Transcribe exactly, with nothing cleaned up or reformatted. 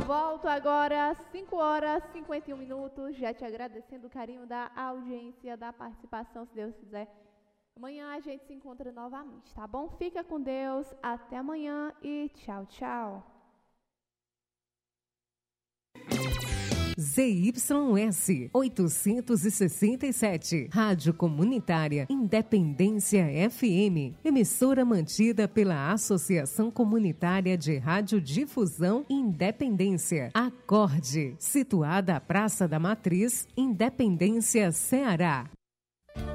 volto agora, cinco horas e cinquenta e um minutos, já te agradecendo o carinho da audiência, da participação, se Deus quiser. Amanhã a gente se encontra novamente, tá bom? Fica com Deus, até amanhã e tchau, tchau. Z Y S oitocentos e sessenta e sete, Rádio Comunitária Independência F M, emissora mantida pela Associação Comunitária de Radiodifusão Independência, Acorde, situada à Praça da Matriz, Independência, Ceará.